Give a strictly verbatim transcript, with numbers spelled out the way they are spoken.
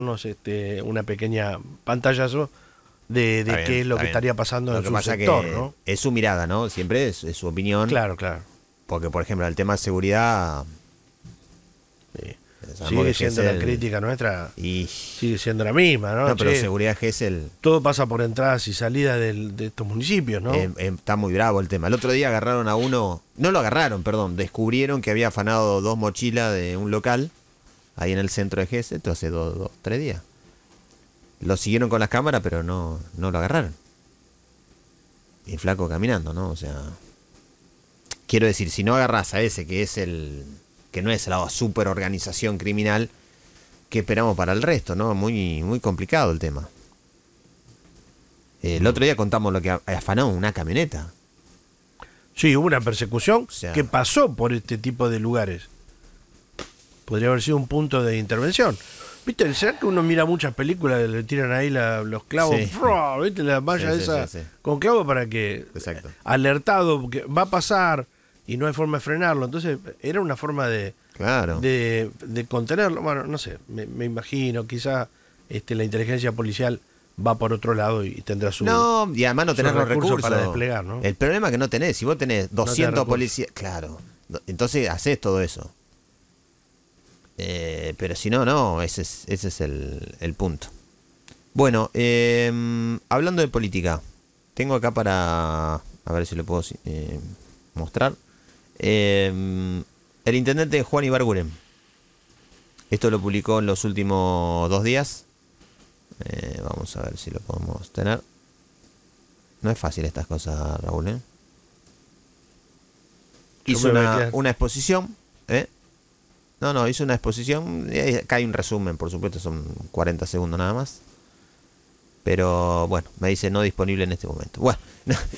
este, una pequeña pantallazo de, Está de bien, qué es lo está que bien. estaría pasando Lo en que su pasa sector, que ¿no? es su mirada, ¿no? Siempre es, es su opinión. Claro, claro. Porque, por ejemplo, el tema de seguridad, Sí. sabemos Sigue que siendo la Gesell crítica nuestra, y sigue siendo la misma, ¿no? no, pero Che, seguridad Gesell todo pasa por entradas y salidas del- de estos municipios, ¿no? eh, eh, está muy bravo el tema. El otro día agarraron a uno, no lo agarraron, perdón, descubrieron que había afanado dos mochilas de un local ahí en el centro de Gesell, esto hace dos, dos, tres días. Lo siguieron con las cámaras, pero no, no lo agarraron. Y el flaco caminando, ¿no? O sea, quiero decir, si no agarras a ese que es el, que no es la super organización criminal, ¿qué esperamos para el resto, no? Muy, muy complicado el tema. El otro día contamos lo que a- afanó una camioneta. Sí, hubo una persecución O sea- que pasó por este tipo de lugares. Podría haber sido un punto de intervención. ¿Viste? ¿Será que uno mira muchas películas, le tiran ahí la- los clavos? Sí. ¡Frua! ¿Viste? La malla Sí, sí, esa sí, sí. con clavos para que, Exacto. alertado, que va a pasar y no hay forma de frenarlo. Entonces, era una forma de, Claro. de, de contenerlo. Bueno, no sé, me, me imagino, quizá este, la inteligencia policial va por otro lado y tendrá su... No, y además no sus tenés los recursos recursos. para desplegar, ¿no? El problema es que no tenés. Si vos tenés doscientos recursos. policías, claro. do- Entonces haces todo eso. Eh, pero si no, no. Ese es, ese es el, el punto. Bueno, eh, hablando de política, tengo acá para... A ver si lo puedo eh, mostrar. Eh, el intendente Juan Ibarguren. Esto lo publicó en los últimos dos días. Eh, vamos a ver si lo podemos tener. No es fácil estas cosas, Raúl, ¿eh? Yo Hizo me una, metía- una exposición, ¿eh? No, no, hizo una exposición. Y ahí- acá hay un resumen, por supuesto, son cuarenta segundos nada más. Pero bueno, me dice no disponible en este momento. Bueno, no,